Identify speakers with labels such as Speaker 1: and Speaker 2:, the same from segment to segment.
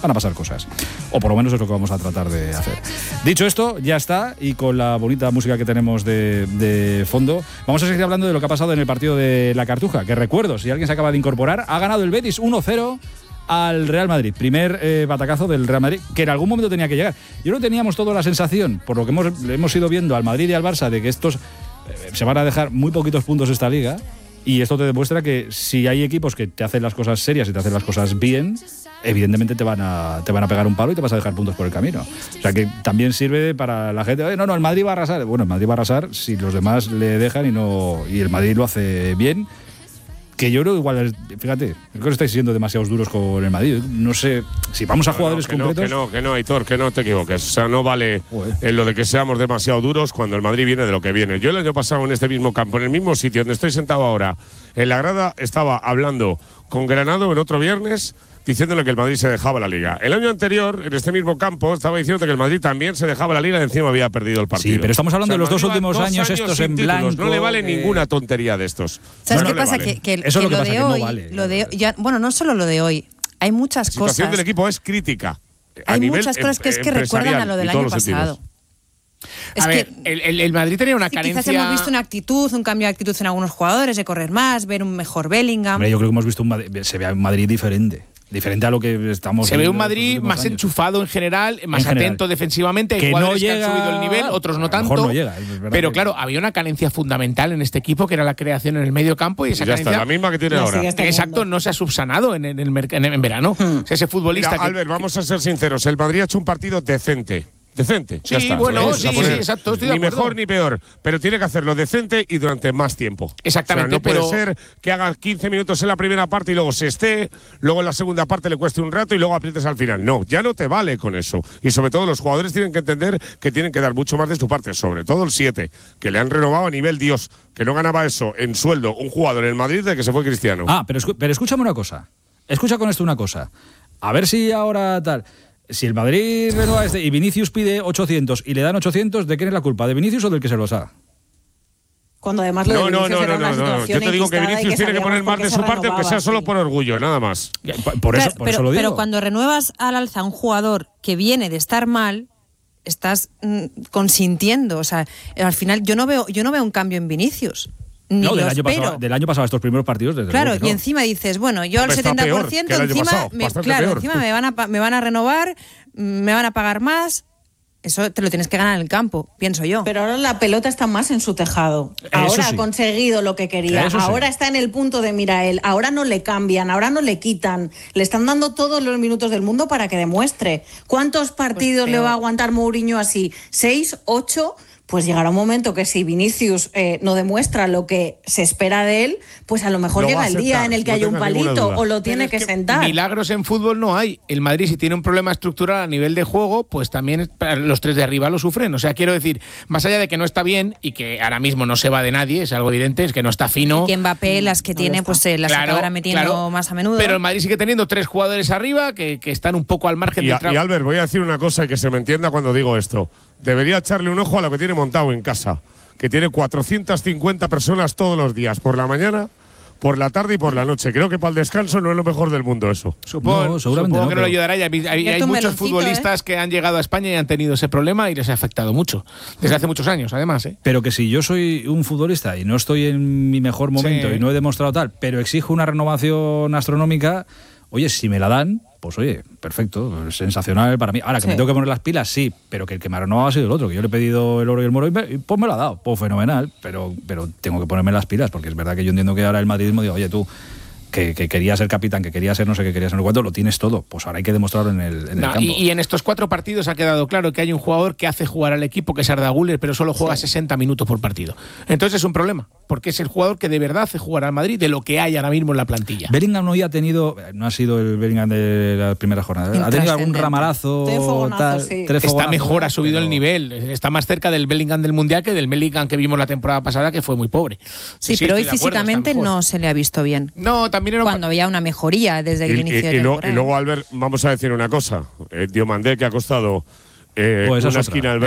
Speaker 1: van a pasar cosas. O por lo menos es lo que vamos a tratar de hacer. Dicho esto, ya está, y con la bonita música que tenemos de fondo, vamos a seguir hablando de lo que ha pasado en el partido de la Cartuja, que recuerdo, si alguien se acaba de incorporar, ha ganado el Betis 1-0 al Real Madrid. Primer batacazo del Real Madrid, que en algún momento tenía que llegar. Yo no teníamos toda la sensación, por lo que hemos ido viendo al Madrid y al Barça, de que estos se van a dejar muy poquitos puntos esta liga, y esto te demuestra que si hay equipos que te hacen las cosas serias y te hacen las cosas bien, evidentemente te van a pegar un palo y te vas a dejar puntos por el camino. O sea que también sirve para la gente, no, el Madrid va a arrasar. Bueno, el Madrid va a arrasar si los demás le dejan y el Madrid lo hace bien. Que yo creo igual, fíjate, creo que estáis siendo demasiados duros con el Madrid. No sé, si vamos a jugadores concretos…
Speaker 2: Que no, Aitor, que no te equivoques. O sea, no vale en lo de que seamos demasiado duros cuando el Madrid viene de lo que viene. Yo el año pasado en este mismo campo, en el mismo sitio donde estoy sentado ahora, en la grada, estaba hablando con Granado el otro viernes, diciéndole que el Madrid se dejaba la Liga. El año anterior, en este mismo campo, estaba diciendo que el Madrid también se dejaba la Liga y encima había perdido el partido.
Speaker 1: Sí, pero estamos hablando de los dos últimos años estos en blanco.
Speaker 2: No le vale ninguna tontería de estos.
Speaker 3: ¿Sabes qué pasa? Vale. Que
Speaker 1: eso es lo que pasa,
Speaker 3: de
Speaker 1: que
Speaker 3: hoy,
Speaker 1: no vale.
Speaker 3: Bueno, no solo lo de hoy. Hay muchas cosas.
Speaker 2: La situación del equipo es crítica.
Speaker 3: Hay muchas cosas que recuerdan a lo del año pasado.
Speaker 4: A ver, el Madrid tenía una carencia…
Speaker 3: Quizás hemos visto un cambio de actitud en algunos jugadores, de correr más, ver un mejor Bellingham.
Speaker 1: Hombre, yo creo que hemos visto se ve un Madrid diferente a lo que estamos…
Speaker 4: Se ve un Madrid más años. Enchufado en general, más atento defensivamente. Hay jugadores que han subido el nivel, otros no tanto.
Speaker 1: No llega,
Speaker 4: pero claro, había una carencia fundamental en este equipo, que era la creación en el medio campo, y esa carencia…
Speaker 2: Está, la misma que tiene ahora.
Speaker 4: Exacto, no se ha subsanado en verano. O sea, ese futbolista…
Speaker 2: Mira, Albert, vamos a ser sinceros. El Madrid ha hecho un partido decente. Sí,
Speaker 4: ya está. Bueno, sí, exacto. Estoy
Speaker 2: ni mejor ni peor, pero tiene que hacerlo decente y durante más tiempo.
Speaker 4: Exactamente.
Speaker 2: O sea, no puede ser que haga 15 minutos en la primera parte y luego se esté, luego en la segunda parte le cueste un rato y luego aprietes al final. No, ya no te vale con eso. Y sobre todo los jugadores tienen que entender que tienen que dar mucho más de su parte, sobre todo el 7, que le han renovado a nivel Dios, que no ganaba eso en sueldo un jugador en el Madrid de que se fue Cristiano.
Speaker 1: Pero escúchame una cosa. Escucha con esto una cosa. A ver si ahora tal… Si el Madrid renueva y Vinicius pide 800 y le dan 800, ¿de quién es la culpa? ¿De Vinicius o del que se los da?
Speaker 5: Cuando además lo de Vinicius era una situación
Speaker 2: Yo te digo que Vinicius tiene que poner más de su parte, aunque sea solo por orgullo, nada más.
Speaker 1: Por eso lo digo.
Speaker 3: Pero cuando renuevas al alza a un jugador que viene de estar mal, estás consintiendo. O sea, al final yo no veo un cambio en Vinicius.
Speaker 1: No, del año pasado estos primeros partidos. Desde
Speaker 3: claro,
Speaker 1: luego que no.
Speaker 3: y encima dices, bueno, yo al 70%, encima me van a renovar, me van a pagar más. Eso te lo tienes que ganar en el campo, pienso yo.
Speaker 5: Pero ahora la pelota está más en su tejado. Ahora ha conseguido lo que quería. Ahora está en el punto de mira él. Ahora no le cambian, ahora no le quitan. Le están dando todos los minutos del mundo para que demuestre. ¿Cuántos partidos le va a aguantar Mourinho así? ¿6, 8? Pues llegará un momento que si Vinicius no demuestra lo que se espera de él, pues a lo mejor llega el día en el que hay un palito o lo tiene que sentar.
Speaker 4: Milagros en fútbol no hay. El Madrid, si tiene un problema estructural a nivel de juego, pues también los tres de arriba lo sufren. O sea, quiero decir, más allá de que no está bien y que ahora mismo no se va de nadie, es algo evidente, es que no está fino.
Speaker 3: Y que Mbappé, las que tiene, pues las acabará metiendo más a menudo.
Speaker 4: Pero el Madrid sigue teniendo tres jugadores arriba que están un poco al margen de…
Speaker 2: Y Albert, voy a decir una cosa y que se me entienda cuando digo esto. Debería echarle un ojo a lo que tiene montado en casa, que tiene 450 personas todos los días, por la mañana, por la tarde y por la noche. Creo que para el descanso no es lo mejor del mundo eso.
Speaker 4: Supongo que no le ayudará. Hay muchos futbolistas que han llegado a España y han tenido ese problema y les ha afectado mucho. Desde hace muchos años, además.
Speaker 1: Pero que si yo soy un futbolista y no estoy en mi mejor momento y no he demostrado tal, pero exijo una renovación astronómica… Oye, si me la dan, pues oye, perfecto, sensacional para mí. Ahora, que me tengo que poner las pilas, sí, pero que el que me ha renovado ha sido el otro, que yo le he pedido el oro y el moro y pues me lo ha dado, pues fenomenal, pero tengo que ponerme las pilas, porque es verdad que yo entiendo que ahora el madridismo digo, oye, tú, que quería ser capitán, que quería ser no sé qué, quería ser cuánto, lo tienes todo, pues ahora hay que demostrarlo en el campo.
Speaker 4: Y en estos 4 partidos ha quedado claro que hay un jugador que hace jugar al equipo, que es Arda Güler, pero solo juega 60 minutos por partido. Entonces es un problema, porque es el jugador que de verdad hace jugar al Madrid de lo que hay ahora mismo en la plantilla.
Speaker 1: Bellingham hoy ha tenido, no ha sido el Bellingham de la primera jornada, ha tenido algún ramalazo, tal,
Speaker 4: está mejor, ha subido el nivel, está más cerca del Bellingham del Mundial que del Bellingham que vimos la temporada pasada, que fue muy pobre.
Speaker 3: Sí, pero hoy físicamente no se le ha visto bien.
Speaker 4: No, también era
Speaker 3: cuando había una mejoría desde el inicio de temporada.
Speaker 2: Y luego, Albert, vamos a decir una cosa. Diomandé, que ha costado una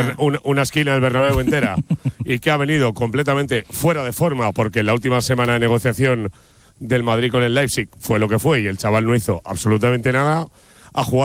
Speaker 2: esquina del Bernabéu entera y que ha venido completamente fuera de forma, porque la última semana de negociación del Madrid con el Leipzig fue lo que fue y el chaval no hizo absolutamente nada, ha jugado